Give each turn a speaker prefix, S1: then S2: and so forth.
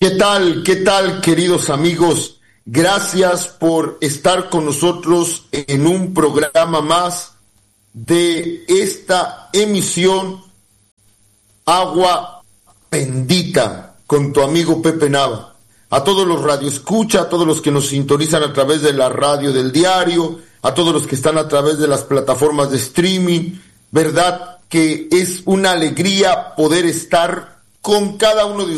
S1: ¿Qué tal? ¿Qué tal, queridos amigos? Gracias por estar con nosotros en un programa más de esta emisión Agua Bendita con tu amigo Pepe Nava. A todos los radioescucha, a todos los que nos sintonizan a través de la radio del diario, a todos los que están a través de las plataformas de streaming, ¿verdad? Que es una alegría poder estar con cada uno de